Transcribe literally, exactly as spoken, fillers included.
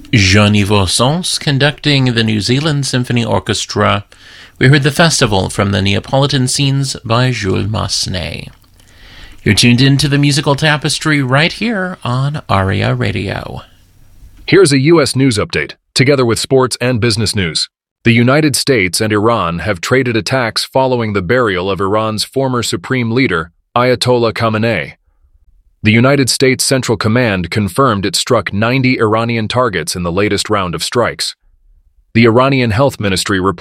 Jean-Yves Sens conducting the New Zealand Symphony Orchestra. We heard The Festival from the Neapolitan Scenes by Jules Massenet. You're tuned into the musical tapestry right here on ARIA Radio. Here's a U S news update, together with sports and business news. The United States and Iran have traded attacks following the burial of Iran's former supreme leader, Ayatollah Khamenei. The United States Central Command confirmed it struck ninety Iranian targets in the latest round of strikes. The Iranian Health Ministry reported